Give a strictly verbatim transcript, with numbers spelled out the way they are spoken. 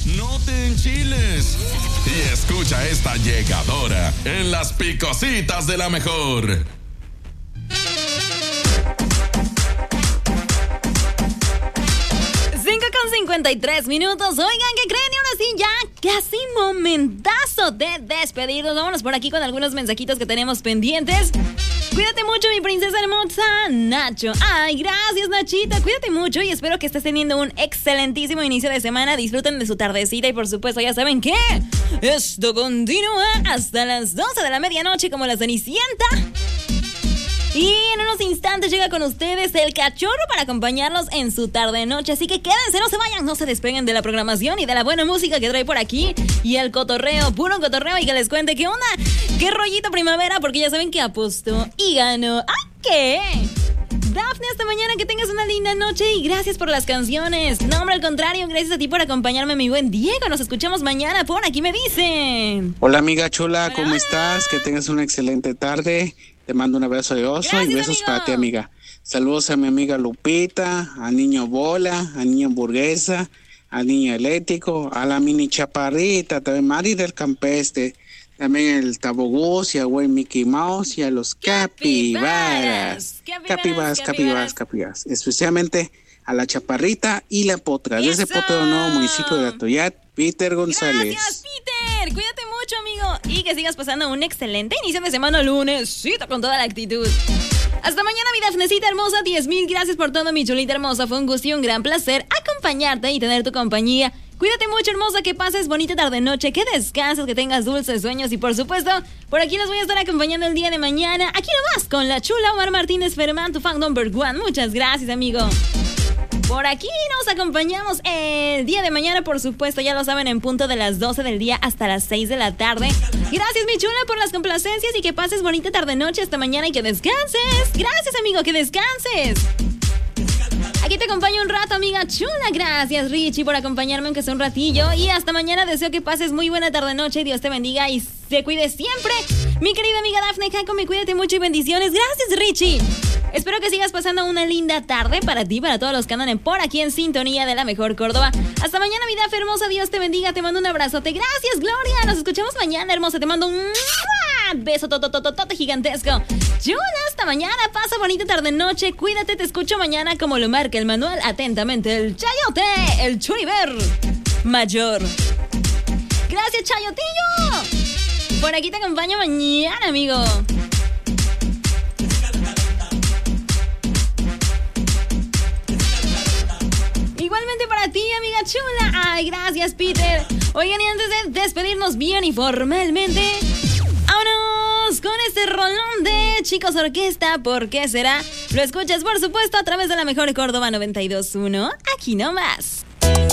no te enchiles y escucha esta llegadora en las picositas de la mejor. cinco con cincuenta y tres minutos. Oigan, ¿qué creen? Y ahora sí, ya casi momentazo de despedirnos. Vámonos por aquí con algunos mensajitos que tenemos pendientes. Cuídate mucho, mi princesa hermosa, Nacho. Ay, gracias, Nachita. Cuídate mucho y espero que estés teniendo un excelentísimo inicio de semana. Disfruten de su tardecita y, por supuesto, ya saben que esto continúa hasta las doce de la medianoche como la Cenicienta. Y en unos instantes llega con ustedes el cachorro para acompañarlos en su tarde-noche. Así que quédense, no se vayan, no se despeguen de la programación y de la buena música que trae por aquí. Y el cotorreo, puro cotorreo. Y que les cuente qué onda, qué rollito primavera, porque ya saben que apostó y ganó. ¿A qué? Dafne, hasta mañana, que tengas una linda noche y gracias por las canciones. No, hombre, al contrario, gracias a ti por acompañarme, mi buen Diego. Nos escuchamos mañana, por aquí me dicen. Hola, amiga chula, Hola, ¿cómo hola. estás? Que tengas una excelente tarde. Te mando un abrazo de oso. Gracias, y besos amigo. para ti, amiga. Saludos a mi amiga Lupita, al niño Bola, al niño Hamburguesa, al niño Eléctrico, a la mini Chaparrita, también Mari del Campestre, también el Tabogús y a güey Mickey Mouse y a los capibaras. Capibaras, Capibaras, capibaras, capibaras. Especialmente a la Chaparrita y la Potra. Desde ¡Eso! Potro Nuevo, municipio de Atoyat, Peter González. Gracias, Peter. Cuídate mucho, amigo. Y que sigas pasando un excelente inicio de semana lunesito con toda la actitud. Hasta mañana, mi Dafnecita hermosa. diez mil gracias por todo, mi chulita hermosa. Fue un gusto y un gran placer acompañarte y tener tu compañía. Cuídate mucho, hermosa, que pases bonita tarde-noche, que descanses, que tengas dulces sueños y, por supuesto, por aquí los voy a estar acompañando el día de mañana. Aquí nomás con la chula Omar Martínez Fermán, tu fan number one. Muchas gracias, amigo. Por aquí nos acompañamos el día de mañana, por supuesto, ya lo saben, en punto de las doce del día hasta las seis de la tarde. Gracias, mi chula, por las complacencias y que pases bonita tarde-noche hasta mañana y que descanses. Gracias, amigo, que descanses. Aquí te acompaño un rato, amiga chula. Gracias, Richie, por acompañarme aunque sea un ratillo. Y hasta mañana deseo que pases muy buena tarde-noche. Dios te bendiga y se cuide siempre. Mi querida amiga Dafne Jacome, cuídate mucho y bendiciones. Gracias, Richie. Espero que sigas pasando una linda tarde para ti, para todos los que andan por aquí en sintonía de la mejor Córdoba. Hasta mañana, mi Daf hermosa. Dios te bendiga. Te mando un abrazote. Gracias, Gloria. Nos escuchamos mañana, hermosa. Te mando un beso totototote gigantesco. Chula, hasta mañana. Pasa bonita tarde-noche. Cuídate, te escucho mañana como lo marca el manual. Atentamente, el Chayote, el Churiver Mayor. Gracias, Chayotillo. Por aquí te acompaño mañana, amigo. Igualmente para ti, amiga chula. Ay, gracias, Peter. Oigan, y antes de despedirnos bien y formalmente, vámonos con este rolón de Chicos Orquesta. ¿Por qué será? Lo escuchas, por supuesto, a través de la mejor Córdoba noventa y dos punto uno. Aquí nomás.